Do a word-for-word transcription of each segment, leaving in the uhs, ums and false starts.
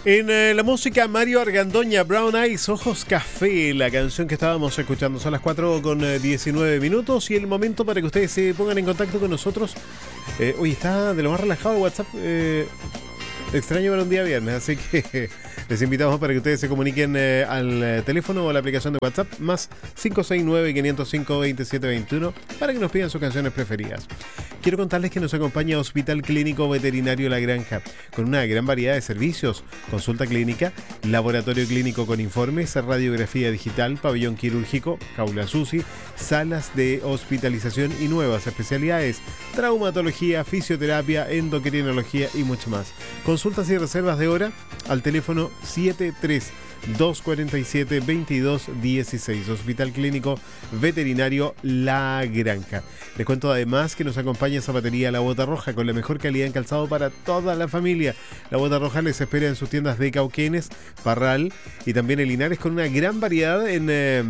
En eh, la música, Mario Argandoña, Brown Eyes, Ojos Café, la canción que estábamos escuchando. Son las cuatro con diecinueve minutos y el momento para que ustedes se pongan en contacto con nosotros. Eh, hoy está de lo más relajado el WhatsApp. Eh, extraño para un día viernes, así que les invitamos para que ustedes se comuniquen eh, al eh, teléfono o a la aplicación de WhatsApp más cinco seis nueve, cinco cero cinco, dos siete dos uno para que nos pidan sus canciones preferidas. Quiero contarles que nos acompaña Hospital Clínico Veterinario La Granja, con una gran variedad de servicios: consulta clínica, laboratorio clínico con informes, radiografía digital, pabellón quirúrgico, jaula SUSI, salas de hospitalización y nuevas especialidades, traumatología, fisioterapia, endocrinología y mucho más. Consultas y reservas de hora al teléfono siete tres dos cuatro siete, dos dos uno seis. Hospital Clínico Veterinario La Granja. Les cuento además que nos acompaña Zapatería La Bota Roja, con la mejor calidad en calzado para toda la familia. La Bota Roja les espera en sus tiendas de Cauquenes, Parral y también en Linares, con una gran variedad en eh,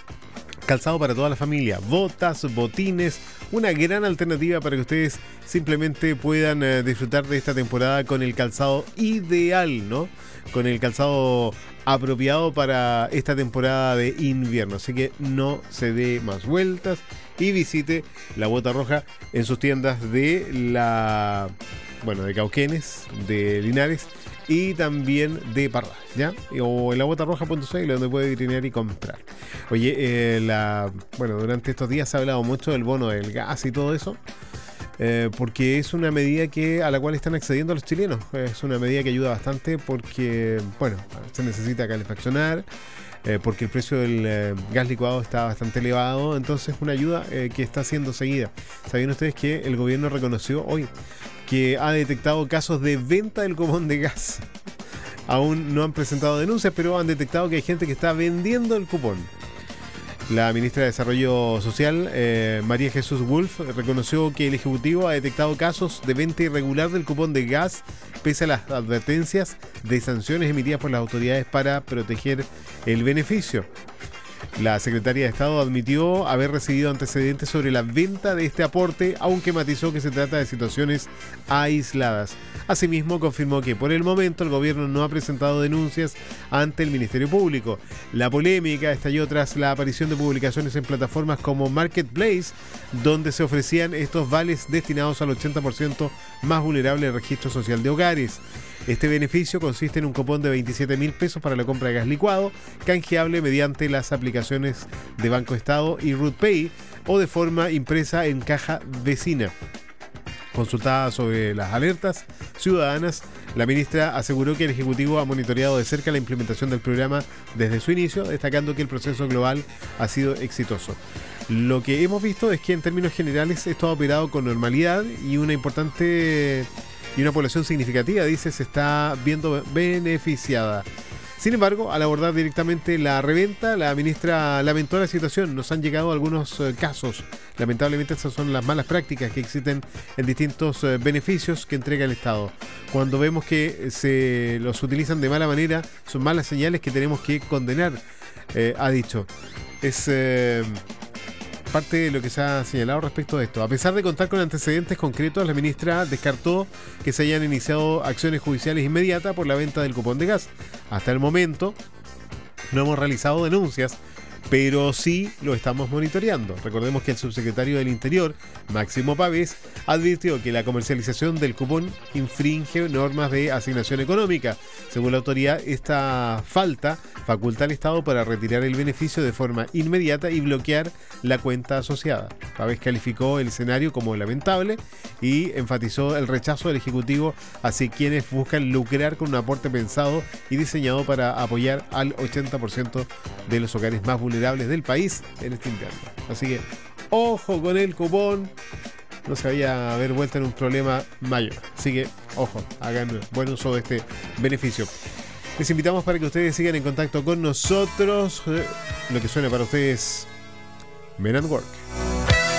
calzado para toda la familia. Botas, botines, una gran alternativa para que ustedes simplemente puedan eh, disfrutar de esta temporada con el calzado ideal, ¿no? Con el calzado apropiado para esta temporada de invierno. Así que no se dé más vueltas y visite La Bota Roja en sus tiendas de la, bueno, de Cauquenes, de Linares y también de Parral, ¿ya? O en la bota roja punto c l, donde puede vitrinear y comprar. Oye, eh, la, bueno, durante estos días se ha hablado mucho del bono del gas y todo eso, eh, porque es una medida que a la cual están accediendo los chilenos. Es una medida que ayuda bastante porque, bueno, se necesita calefaccionar, eh, porque el precio del eh, gas licuado está bastante elevado. Entonces, una ayuda eh, que está siendo seguida. ¿Sabían ustedes que el gobierno reconoció hoy que ha detectado casos de venta del cupón de gas? Aún no han presentado denuncias, pero han detectado que hay gente que está vendiendo el cupón. La ministra de Desarrollo Social, eh, María Jesús Wolf, reconoció que el Ejecutivo ha detectado casos de venta irregular del cupón de gas, pese a las advertencias de sanciones emitidas por las autoridades para proteger el beneficio. La secretaria de Estado admitió haber recibido antecedentes sobre la venta de este aporte, aunque matizó que se trata de situaciones aisladas. Asimismo, confirmó que por el momento el gobierno no ha presentado denuncias ante el Ministerio Público. La polémica estalló tras la aparición de publicaciones en plataformas como Marketplace, donde se ofrecían estos vales destinados al ochenta por ciento más vulnerable del registro social de hogares. Este beneficio consiste en un cupón de veintisiete mil pesos para la compra de gas licuado, canjeable mediante las aplicaciones de Banco Estado y RootPay o de forma impresa en caja vecina. Consultada sobre las alertas ciudadanas, la ministra aseguró que el Ejecutivo ha monitoreado de cerca la implementación del programa desde su inicio, destacando que el proceso global ha sido exitoso. Lo que hemos visto es que en términos generales esto ha operado con normalidad y una importante y una población significativa, dice, se está viendo beneficiada. Sin embargo, al abordar directamente la reventa, la ministra lamentó la situación. Nos han llegado algunos eh, casos. Lamentablemente, esas son las malas prácticas que existen en distintos eh, beneficios que entrega el Estado. Cuando vemos que se los utilizan de mala manera, son malas señales que tenemos que condenar, eh, ha dicho. Es Eh, parte de lo que se ha señalado respecto de esto. A pesar de contar con antecedentes concretos, la ministra descartó que se hayan iniciado acciones judiciales inmediatas por la venta del cupón de gas. Hasta el momento no hemos realizado denuncias, pero sí lo estamos monitoreando. Recordemos que el subsecretario del Interior, Máximo Pavés, advirtió que la comercialización del cupón infringe normas de asignación económica. Según la autoridad, esta falta faculta al Estado para retirar el beneficio de forma inmediata y bloquear la cuenta asociada. Pavés calificó el escenario como lamentable y enfatizó el rechazo del Ejecutivo hacia quienes buscan lucrar con un aporte pensado y diseñado para apoyar al ochenta por ciento de los hogares más vulnerables del país en este invierno. Así que ojo con el cupón, no se vaya a ver vuelta en un problema mayor. Así que ojo, hagan buen uso de este beneficio. Les invitamos para que ustedes sigan en contacto con nosotros. Lo que suena para ustedes, Men at Work.